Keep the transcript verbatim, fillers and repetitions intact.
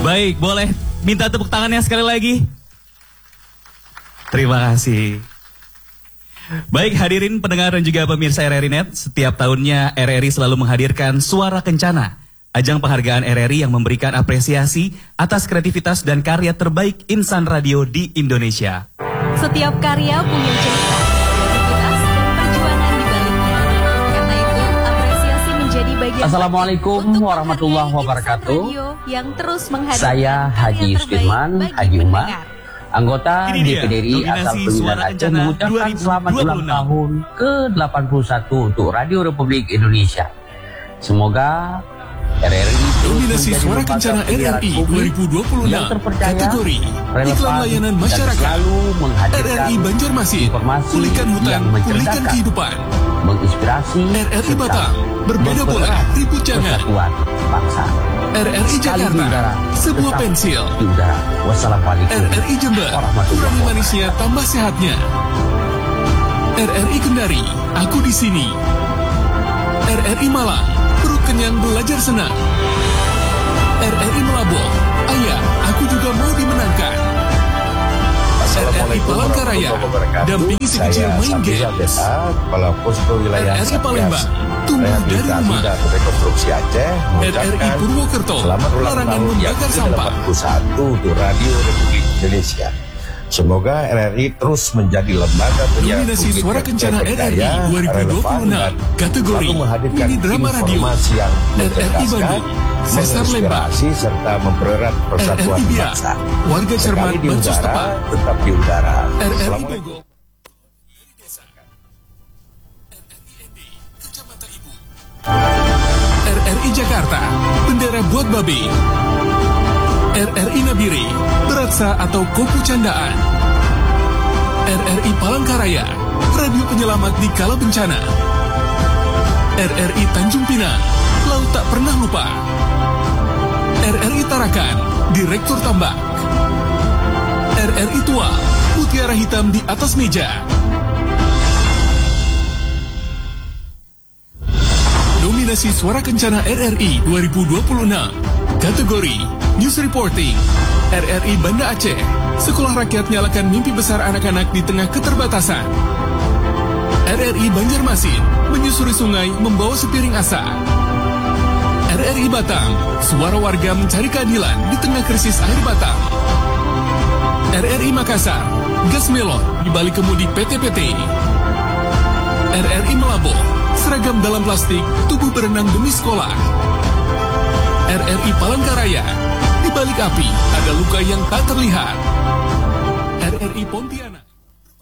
Baik, boleh minta tepuk tangannya sekali lagi. Terima kasih. Baik hadirin pendengar dan juga pemirsa R R I Net, setiap tahunnya R R I selalu menghadirkan Suara Kencana, ajang penghargaan R R I yang memberikan apresiasi atas kreativitas dan karya terbaik insan radio di Indonesia. Setiap karya punya cerita, kreativitas, dan perjuangan di baliknya. Karena itu, apresiasi menjadi bagian Assalamualaikum warahmatullahi wabarakatuh. Yang terus menghadirkan Saya Haji Sudirman Haji Umar, anggota D P D R I asal Pemilihan Aceh, mengucapkan selamat ulang tahun ke delapan puluh satu untuk Radio Republik Indonesia. Semoga R R I Dominasi Suara Kencana R R I dua ribu dua puluh enam kategori Iklan Layanan Masyarakat. R R I Banjarmasin, pulihkan hutan, pulihkan kehidupan. Menginspirasi, R R I Batam, berbeda boleh, ribut jangan. Bangsa. R R I Jakarta, sebuah pensil. Wassalamualaikum. R R I Jember, kurangi manisnya, tambah sehatnya. R R I Kendari, aku di sini. R R I Malang, perut kenyang belajar senang. R R I Melabuh, ayah, aku juga mau dimenangkan. R R I Palangkaraya, dampingi si kecil main game. Kepala Posko Wilayah R R I Palembang, tumbuh dari rumah. Rekonstruksi Aceh, R R I Purwokerto, selamat ulang larangan tahun yang membakar ke sampah. delapan puluh satu untuk Radio Republik Indonesia. Semoga R R I terus menjadi lembaga penyiaran Dominasi publik Suara yang Kencana R R I terpercaya, dua ribu dua puluh enam, relevan, kategori selalu menghadirkan Mini Drama Radio. informasi yang R R I mencerdaskan, Bandung, Sesar Lembang, menginspirasi serta mempererat persatuan R R I Biak, bangsa. warga cermat Sekali di Bansos udara, Tepat. tetap di udara. R R I Assalamualaikum. Bogor, Kecamatan Ibu. R R I Jakarta, bendera buat babi. R R I Nabire, Beratsa atau Kopu Candaan. R R I Palangkaraya, radio penyelamat di kala bencana. R R I Tanjung Pinang, laut tak pernah lupa. R R I Tarakan, direktur tambak. R R I Tua, mutiara hitam di atas meja. Dominasi Suara Kencana R R I dua ribu dua puluh enam, kategori News Reporting. R R I Banda Aceh, sekolah rakyat nyalakan mimpi besar anak-anak di tengah keterbatasan. R R I Banjarmasin, menyusuri sungai membawa sepiring asa. R R I Batam, suara warga mencari keadilan di tengah krisis air Batam. R R I Makassar, gas melon di balik kemudi P T P T. R R I Melabuh, seragam dalam plastik, tubuh berenang demi sekolah. R R I Palangkaraya, di balik api ada luka yang tak terlihat. R R I Pontianak.